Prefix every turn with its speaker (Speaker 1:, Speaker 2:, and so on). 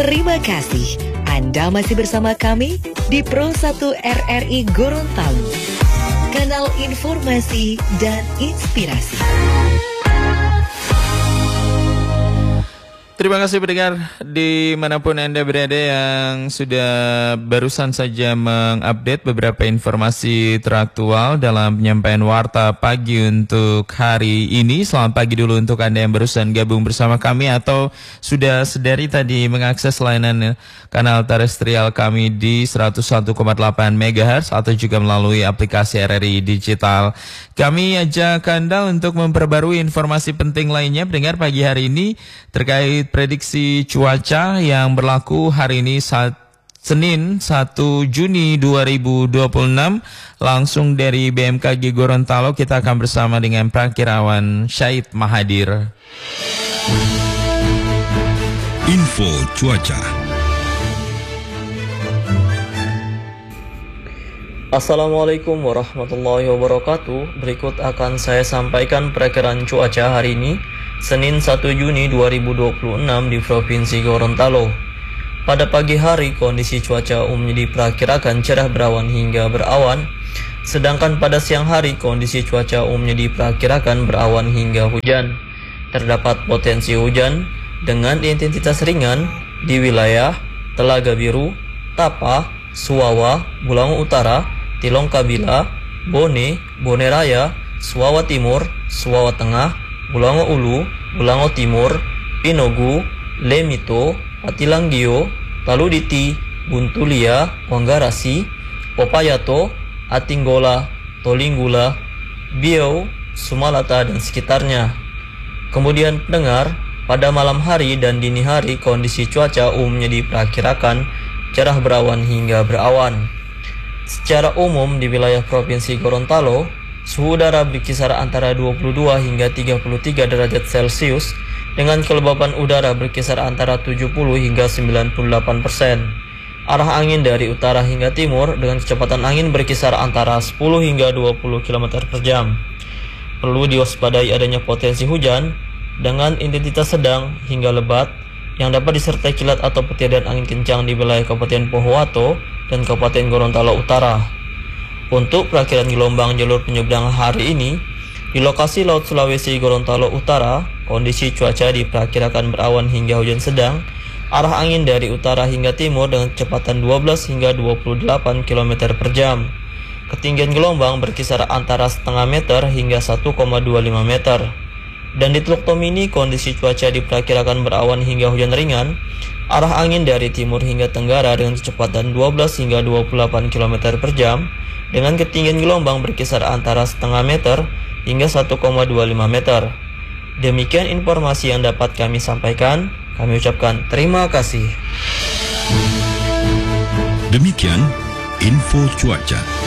Speaker 1: Terima kasih Anda masih bersama kami di Pro 1 RRI Gorontalo, kanal informasi dan inspirasi.
Speaker 2: Terima kasih pendengar dimanapun Anda berada yang sudah barusan saja mengupdate beberapa informasi teraktual dalam penyampaian Warta Pagi untuk hari ini. Selamat pagi dulu untuk Anda yang barusan gabung bersama kami atau sudah sedari tadi mengakses layanan kanal terestrial kami di 101,8 MHz atau juga melalui aplikasi RRI Digital. Kami ajak Anda untuk memperbarui informasi penting lainnya pendengar pagi hari ini terkait prediksi cuaca yang berlaku hari ini Senin 1 Juni 2026 langsung dari BMKG Gorontalo. Kita akan bersama dengan Prakirawan Syahid Mahadir.
Speaker 3: Info cuaca.
Speaker 4: Assalamualaikum warahmatullahi wabarakatuh. Berikut akan saya sampaikan perakiraan cuaca hari ini Senin 1 Juni 2026 di Provinsi Gorontalo. Pada pagi hari kondisi cuaca umumnya diperkirakan cerah berawan hingga berawan. Sedangkan pada siang hari kondisi cuaca umumnya diperkirakan berawan hingga hujan. Terdapat potensi hujan dengan intensitas ringan di wilayah Telaga Biru, Tapa, Suwawa, Bulango Utara, Tilong Kabila, Bone, Bone Raya, Suwawa Timur, Suwawa Tengah, Bulango Ulu, Bulango Timur, Pinogu, Lemito, Patilanggio, Taluditi, Buntulia, Wanggarasi, Popayato, Atinggola, Tolinggula, Biau, Sumalata dan sekitarnya. Kemudian pendengar, pada malam hari dan dini hari kondisi cuaca umumnya diperkirakan cerah berawan hingga berawan. Secara umum di wilayah Provinsi Gorontalo, suhu udara berkisar antara 22 hingga 33 derajat Celcius dengan kelembapan udara berkisar antara 70 hingga 98%. Arah angin dari utara hingga timur dengan kecepatan angin berkisar antara 10 hingga 20 km per jam. Perlu diwaspadai adanya potensi hujan dengan intensitas sedang hingga lebat yang dapat disertai kilat atau petir dan angin kencang di wilayah Kabupaten Pohuwato dan Kabupaten Gorontalo Utara. Untuk perakiraan gelombang jalur penyeberangan hari ini, di lokasi Laut Sulawesi Gorontalo Utara, kondisi cuaca diperkirakan berawan hingga hujan sedang, arah angin dari utara hingga timur dengan kecepatan 12 hingga 28 km per jam. Ketinggian gelombang berkisar antara setengah meter hingga 1,25 meter. Dan di Teluk Tomini, kondisi cuaca diperkirakan berawan hingga hujan ringan, arah angin dari timur hingga tenggara dengan kecepatan 12 hingga 28 km per jam, dengan ketinggian gelombang berkisar antara setengah meter hingga 1,25 meter. Demikian informasi yang dapat kami sampaikan. Kami ucapkan terima kasih.
Speaker 3: Demikian info cuaca.